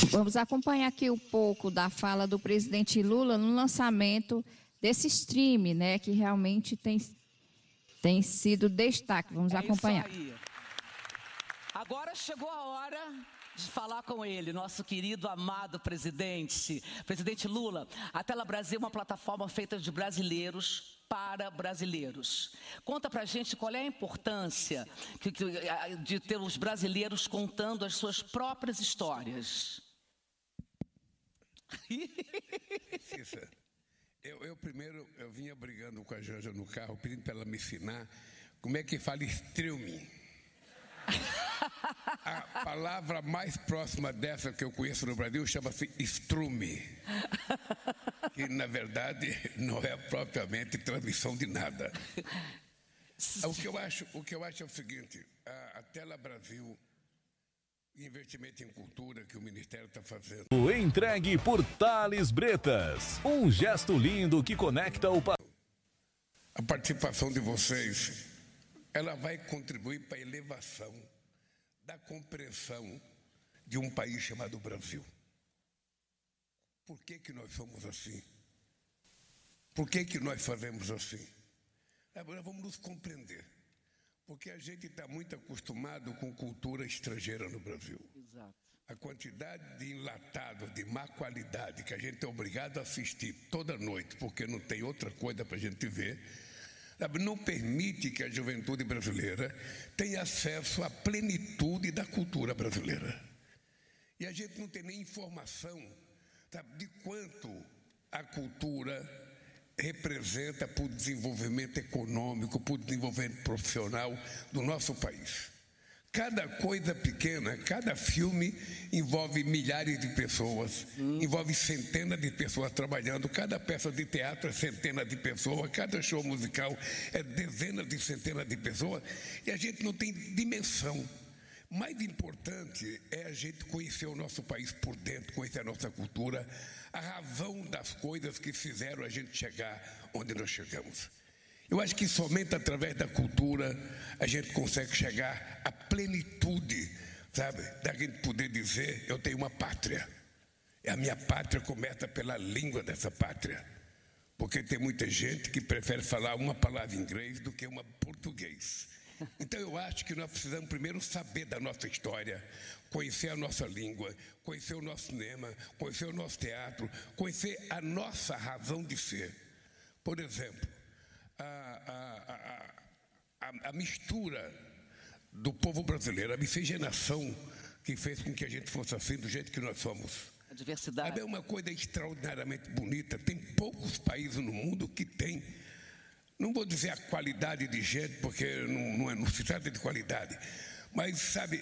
Vamos acompanhar aqui um pouco da fala do presidente Lula no lançamento desse stream, né, que realmente tem sido destaque. Vamos acompanhar. Isso aí. Agora chegou a hora de falar com ele, nosso querido, amado presidente. Presidente Lula, a Tela Brasil é uma plataforma feita de brasileiros para brasileiros. Conta pra gente qual é a importância de ter os brasileiros contando as suas próprias histórias. Cissa, primeiro vinha brigando com a Janja no carro, pedindo para ela me ensinar como é que fala streaming. A palavra mais próxima dessa que eu conheço no Brasil chama-se estrume, que na verdade não é propriamente transmissão de nada. O que eu acho é o seguinte: a Tela Brasil, investimento em cultura que o Ministério está fazendo. Entregue por Thales Bretas, um gesto lindo que conecta o país. A participação de vocês, ela vai contribuir para a elevação da compreensão de um país chamado Brasil. Por que nós somos assim? Por que nós fazemos assim? Agora vamos nos compreender. Porque a gente está muito acostumado com cultura estrangeira no Brasil. Exato. A quantidade de enlatados de má qualidade que a gente é obrigado a assistir toda noite, porque não tem outra coisa para a gente ver, não permite que a juventude brasileira tenha acesso à plenitude da cultura brasileira. E a gente não tem nem informação, sabe, de quanto a cultura representa para o desenvolvimento econômico, para o desenvolvimento profissional do nosso país. Cada coisa pequena, cada filme envolve milhares de pessoas, envolve centenas de pessoas trabalhando, cada peça de teatro é centenas de pessoas, cada show musical é dezenas de centenas de pessoas, e a gente não tem dimensão. Mais importante é a gente conhecer o nosso país por dentro, conhecer a nossa cultura, a razão das coisas que fizeram a gente chegar onde nós chegamos. Eu acho que somente através da cultura a gente consegue chegar à plenitude, sabe? Da gente poder dizer, eu tenho uma pátria. E a minha pátria começa pela língua dessa pátria. Porque tem muita gente que prefere falar uma palavra em inglês do que uma português. Então eu acho que nós precisamos primeiro saber da nossa história, conhecer a nossa língua, conhecer o nosso cinema, conhecer o nosso teatro, conhecer a nossa razão de ser. Por exemplo, a mistura do povo brasileiro, a miscigenação que fez com que a gente fosse assim, do jeito que nós somos. A diversidade. É uma coisa extraordinariamente bonita. Tem poucos países no mundo que têm, não vou dizer a qualidade de gente, porque não se trata de qualidade, mas, sabe,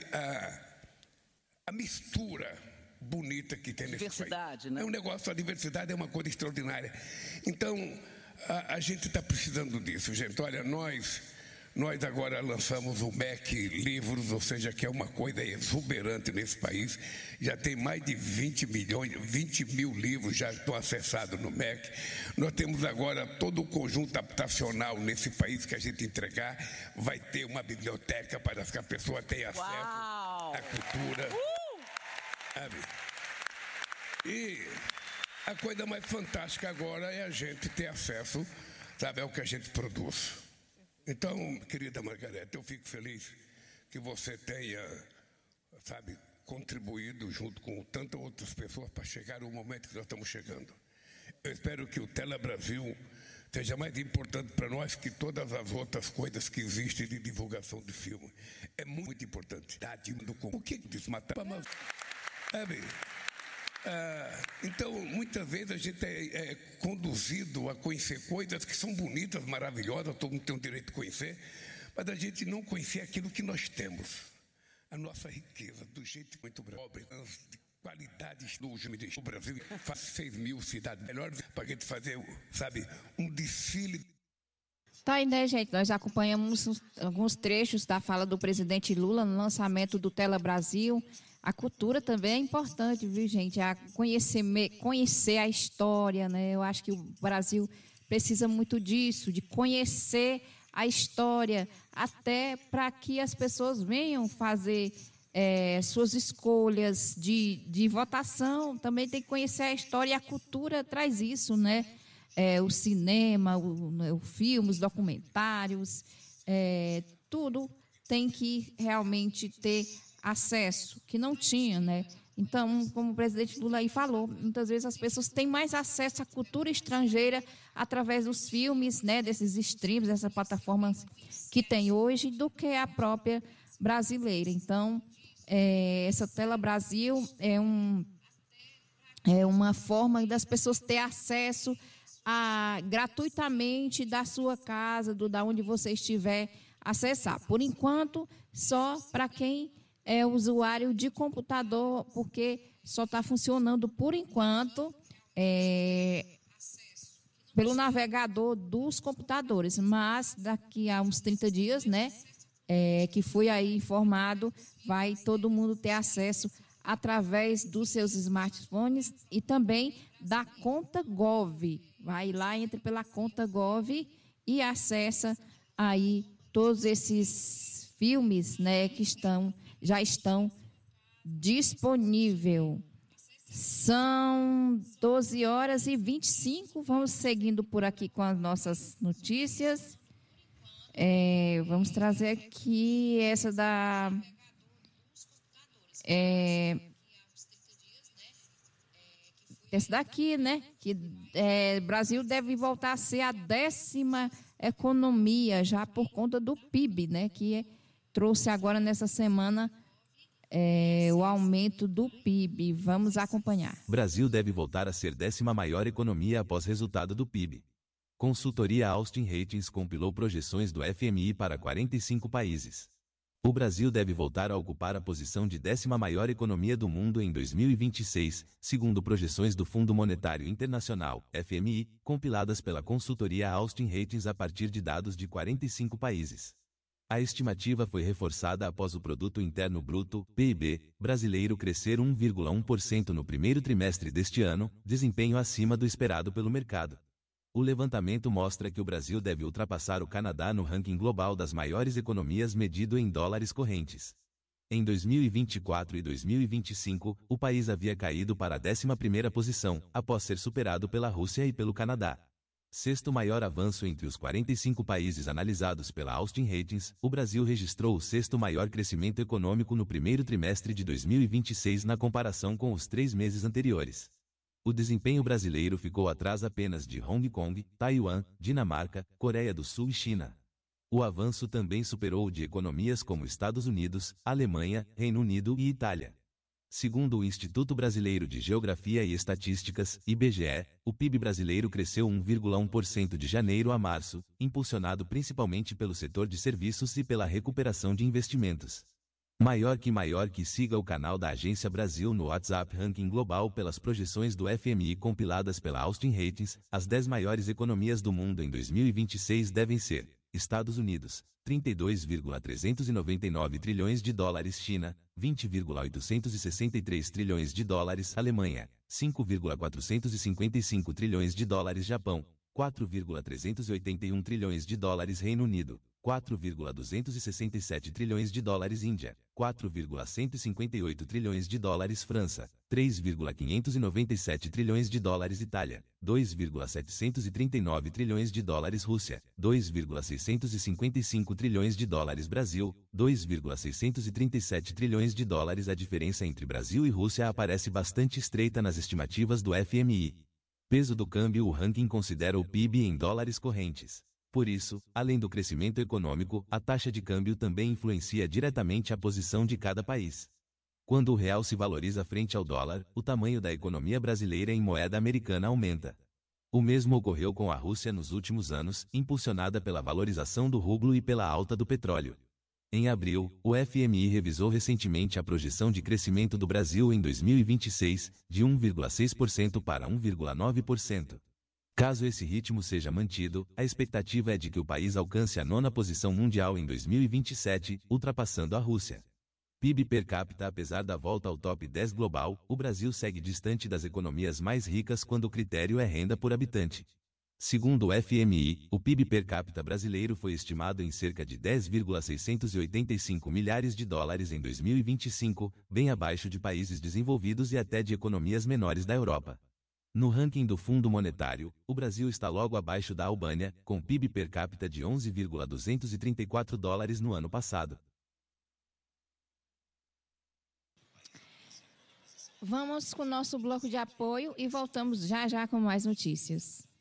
a mistura bonita que tem nesse país. Diversidade, né? É um negócio, a diversidade é uma coisa extraordinária. Então, a gente está precisando disso, gente. Olha, nós agora lançamos o MEC Livros, ou seja, que é uma coisa exuberante nesse país. Já tem mais de 20 mil livros já estão acessados no MEC. Nós temos agora todo o conjunto habitacional nesse país que a gente entregar. Vai ter uma biblioteca para que a pessoa tenha acesso à cultura. Sabe? E a coisa mais fantástica agora é a gente ter acesso, sabe, ao que a gente produz. Então, querida Margareta, eu fico feliz que você tenha, sabe, contribuído junto com tantas outras pessoas para chegar ao momento que nós estamos chegando. Eu espero que o Tela Brasil seja mais importante para nós que todas as outras coisas que existem de divulgação de filme. É muito importante. O que desmatar? Sabe? Então, muitas vezes a gente é conduzido a conhecer coisas que são bonitas, maravilhosas, todo mundo tem o direito de conhecer, mas a gente não conhecer aquilo que nós temos, a nossa riqueza, do jeito muito pobre, de qualidades do Brasil, faz 6 mil cidades melhores para a gente fazer, sabe, um desfile. Tá aí, né, gente? Nós acompanhamos alguns trechos da fala do presidente Lula no lançamento do Tela Brasil. A cultura também é importante, viu, gente? Conhecer a história, né? Eu acho que o Brasil precisa muito disso, de conhecer a história, até para que as pessoas venham fazer suas escolhas de votação, também tem que conhecer a história, e a cultura traz isso, né? O cinema, o filme, os documentários, tudo tem que realmente ter acesso, que não tinha, né? Então, como o presidente Lula aí falou, muitas vezes as pessoas têm mais acesso à cultura estrangeira através dos filmes, né, desses streams, dessas plataformas que tem hoje, do que a própria brasileira. Então, essa Tela Brasil é uma forma das pessoas ter acesso gratuitamente da sua casa, da onde você estiver, acessar. Por enquanto, só para quem é usuário de computador, porque só está funcionando, por enquanto, pelo navegador dos computadores. Mas, daqui a uns 30 dias, né, que foi aí informado, vai todo mundo ter acesso através dos seus smartphones e também da conta Gov. Vai lá, entra pela conta Gov e acessa aí todos esses filmes, né, que já estão disponíveis. São 12h25. Vamos seguindo por aqui com as nossas notícias. Vamos trazer aqui essa essa daqui, né? Que Brasil deve voltar a ser a 10ª economia, já por conta do PIB, né? Que trouxe agora nessa semana o aumento do PIB. Vamos acompanhar. Brasil deve voltar a ser 10ª maior economia após resultado do PIB. Consultoria Austin Ratings compilou projeções do FMI para 45 países. O Brasil deve voltar a ocupar a posição de 10ª maior economia do mundo em 2026, segundo projeções do Fundo Monetário Internacional, FMI, compiladas pela consultoria Austin Ratings a partir de dados de 45 países. A estimativa foi reforçada após o Produto Interno Bruto, PIB, brasileiro crescer 1,1% no primeiro trimestre deste ano, desempenho acima do esperado pelo mercado. O levantamento mostra que o Brasil deve ultrapassar o Canadá no ranking global das maiores economias medido em dólares correntes. Em 2024 e 2025, o país havia caído para a 11ª posição, após ser superado pela Rússia e pelo Canadá. Sexto maior avanço entre os 45 países analisados pela Austin Ratings, o Brasil registrou o sexto maior crescimento econômico no primeiro trimestre de 2026 na comparação com os 3 meses anteriores. O desempenho brasileiro ficou atrás apenas de Hong Kong, Taiwan, Dinamarca, Coreia do Sul e China. O avanço também superou o de economias como Estados Unidos, Alemanha, Reino Unido e Itália. Segundo o Instituto Brasileiro de Geografia e Estatísticas, IBGE, o PIB brasileiro cresceu 1,1% de janeiro a março, impulsionado principalmente pelo setor de serviços e pela recuperação de investimentos. Maior que siga o canal da Agência Brasil no WhatsApp Ranking Global pelas projeções do FMI compiladas pela Austin Ratings, as 10 maiores economias do mundo em 2026 devem ser: Estados Unidos, 32,399 trilhões de dólares, China, 20,863 trilhões de dólares, Alemanha, 5,455 trilhões de dólares, Japão, 4,381 trilhões de dólares, Reino Unido, 4,267 trilhões de dólares, Índia, 4,158 trilhões de dólares, França, 3,597 trilhões de dólares, Itália, 2,739 trilhões de dólares, Rússia, 2,655 trilhões de dólares, Brasil, 2,637 trilhões de dólares. A diferença entre Brasil e Rússia aparece bastante estreita nas estimativas do FMI. Peso do câmbio: o ranking considera o PIB em dólares correntes. Por isso, além do crescimento econômico, a taxa de câmbio também influencia diretamente a posição de cada país. Quando o real se valoriza frente ao dólar, o tamanho da economia brasileira em moeda americana aumenta. O mesmo ocorreu com a Rússia nos últimos anos, impulsionada pela valorização do rublo e pela alta do petróleo. Em abril, o FMI revisou recentemente a projeção de crescimento do Brasil em 2026, de 1,6% para 1,9%. Caso esse ritmo seja mantido, a expectativa é de que o país alcance a 9ª posição mundial em 2027, ultrapassando a Rússia. PIB per capita: apesar da volta ao top 10 global, o Brasil segue distante das economias mais ricas quando o critério é renda por habitante. Segundo o FMI, o PIB per capita brasileiro foi estimado em cerca de 10,685 milhares de dólares em 2025, bem abaixo de países desenvolvidos e até de economias menores da Europa. No ranking do Fundo Monetário, o Brasil está logo abaixo da Albânia, com PIB per capita de 11,234 dólares no ano passado. Vamos com o nosso bloco de apoio e voltamos já já com mais notícias.